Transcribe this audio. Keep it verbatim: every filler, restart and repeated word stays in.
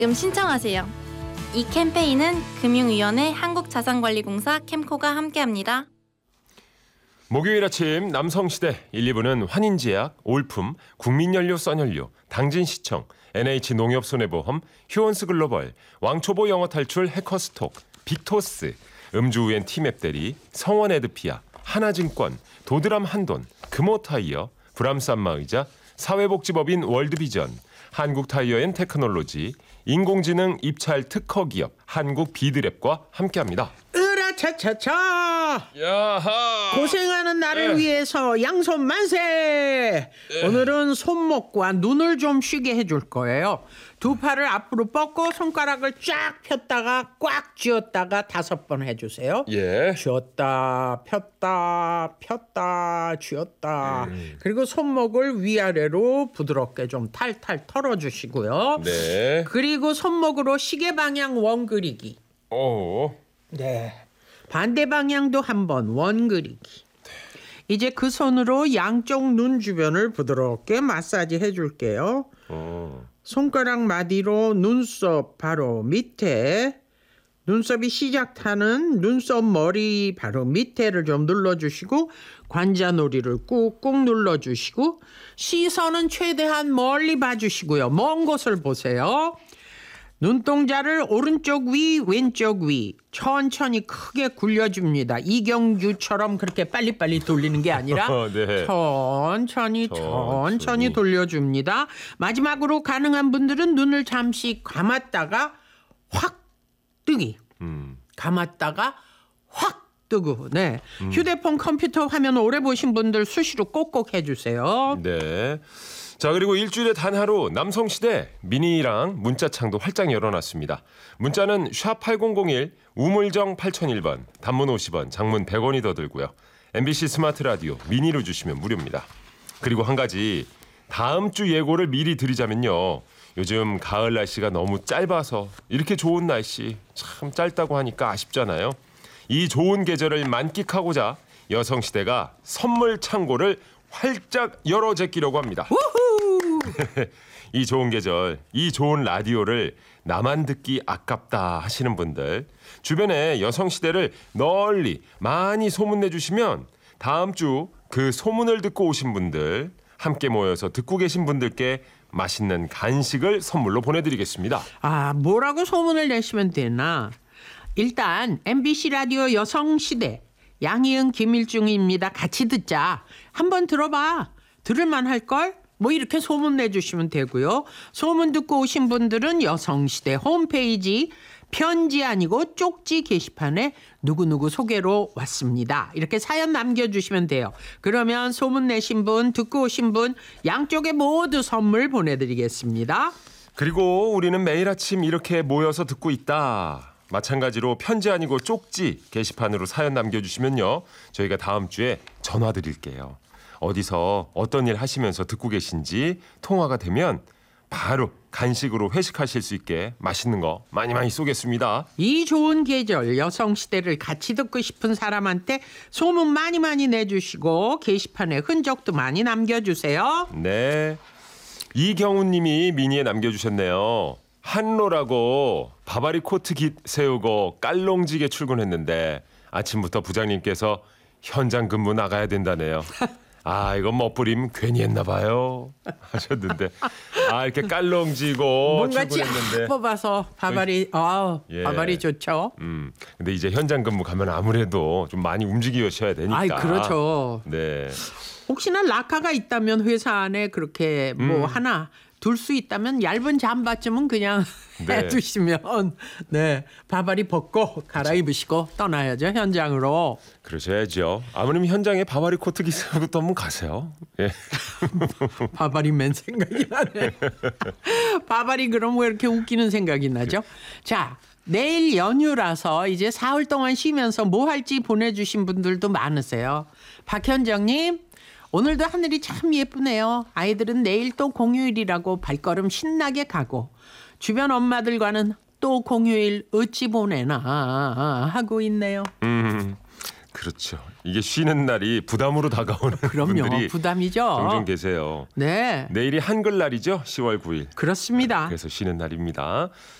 지금 신청하세요. 이 캠페인은 금융위원회 한국자산관리공사 캠코가 함께합니다. 목요일 아침 남성시대 일, 이 부는 환인제약, 올품, 국민연료, 써연료, 당진시청, 엔에이치농협손해보험, 휴원스글로벌, 왕초보 영어탈출 해커스톡, 빅토스, 음주우엔 티맵대리, 성원에드피아, 하나증권, 도드람 한돈, 금호타이어, 브람스 안마의자, 사회복지법인 월드비전, 한국타이어앤테크놀로지, 인공지능 입찰 특허기업 한국비드랩과 함께합니다. 으라차차차 야하. 고생하는 나를 에. 위해서 양손 만세. 에. 오늘은 손목과 눈을 좀 쉬게 해줄 거예요. 두 팔을 앞으로 뻗고 손가락을 쫙 폈다가 꽉 쥐었다가 다섯 번 해주세요. 예. 쥐었다 폈다 폈다 쥐었다. 음. 그리고 손목을 위아래로 부드럽게 좀 탈탈 털어주시고요. 네. 그리고 손목으로 시계 방향 원 그리기. 오. 네. 반대 방향도 한번 원 그리기. 이제 그 손으로 양쪽 눈 주변을 부드럽게 마사지 해줄게요. 어. 손가락 마디로 눈썹 바로 밑에, 눈썹이 시작하는 눈썹 머리 바로 밑에를 좀 눌러주시고 관자놀이를 꾹꾹 눌러주시고 시선은 최대한 멀리 봐주시고요. 먼 곳을 보세요. 눈동자를 오른쪽 위 왼쪽 위 천천히 크게 굴려줍니다. 이경규처럼 그렇게 빨리빨리 돌리는 게 아니라 네. 천천히 천천히 천천히. 돌려줍니다. 마지막으로 가능한 분들은 눈을 잠시 감았다가 확 뜨기. 음. 감았다가 확 뜨고. 네. 음. 휴대폰 컴퓨터 화면 오래 보신 분들 수시로 꼭꼭 해주세요. 네. 자, 그리고 일주일에 단 하루 남성시대 미니랑 문자창도 활짝 열어놨습니다. 문자는 샵 팔공공일 우물정 팔공공일 번, 단문 오십 원, 장문 백 원이 더 들고요. 엠비씨 스마트 라디오 미니로 주시면 무료입니다. 그리고 한 가지 다음 주 예고를 미리 드리자면요. 요즘 가을 날씨가 너무 짧아서 이렇게 좋은 날씨 참 짧다고 하니까 아쉽잖아요. 이 좋은 계절을 만끽하고자 여성시대가 선물 창고를 활짝 열어 제끼려고 합니다. 이 좋은 계절, 이 좋은 라디오를 나만 듣기 아깝다 하시는 분들, 주변에 여성시대를 널리 많이 소문내주시면 다음 주 그 소문을 듣고 오신 분들, 함께 모여서 듣고 계신 분들께 맛있는 간식을 선물로 보내드리겠습니다. 아, 뭐라고 소문을 내시면 되나? 일단 엠비씨 라디오 여성시대 양희은 김일중입니다. 같이 듣자. 한번 들어봐. 들을만 할걸? 뭐 이렇게 소문 내주시면 되고요. 소문 듣고 오신 분들은 여성시대 홈페이지 편지 아니고 쪽지 게시판에 누구누구 소개로 왔습니다. 이렇게 사연 남겨주시면 돼요. 그러면 소문 내신 분, 듣고 오신 분 양쪽에 모두 선물 보내드리겠습니다. 그리고 우리는 매일 아침 이렇게 모여서 듣고 있다. 마찬가지로 편지 아니고 쪽지 게시판으로 사연 남겨주시면요. 저희가 다음 주에 전화 드릴게요. 어디서 어떤 일 하시면서 듣고 계신지 통화가 되면 바로 간식으로 회식하실 수 있게 맛있는 거 많이 많이 쏘겠습니다. 이 좋은 계절 여성시대를 같이 듣고 싶은 사람한테 소문 많이 많이 내주시고 게시판에 흔적도 많이 남겨주세요. 네. 이경훈 님이 미니에 남겨주셨네요. 한로라고 바바리 코트 깃 세우고 깔롱지게 출근했는데 아침부터 부장님께서 현장 근무 나가야 된다네요. 아, 이건 멋부림 괜히 했나 봐요 하셨는데, 아, 이렇게 깔롱지고 뭔가 출근했는데 쫙 뽑아서 바바리, 아, 예. 바바리 좋죠. 음, 근데 이제 현장 근무 가면 아무래도 좀 많이 움직이셔야 되니까. 아이, 그렇죠. 네. 혹시나 라카가 있다면 회사 안에 그렇게 뭐 음. 하나 둘 수 있다면 얇은 잠바쯤은 그냥 네. 해두시면 네 바바리 벗고 갈아입으시고 떠나야죠 현장으로. 그러셔야죠. 아무님 현장에 바바리 코트 기세부터 한번 가세요. 예. 바바리맨 생각이 나네. 바바리 그럼 왜 이렇게 웃기는 생각이 나죠? 자, 내일 연휴라서 이제 사흘 동안 쉬면서 뭐 할지 보내주신 분들도 많으세요. 박현정님, 오늘도 하늘이 참 예쁘네요. 아이들은 내일 또 공휴일이라고 발걸음 신나게 가고 주변 엄마들과는 또 공휴일 어찌 보내나 하고 있네요. 음, 그렇죠. 이게 쉬는 날이 부담으로 다가오는 그럼요. 분들이 부담이죠. 종종 계세요. 네. 내일이 한글날이죠. 시월 구일. 그렇습니다. 그래서 쉬는 날입니다.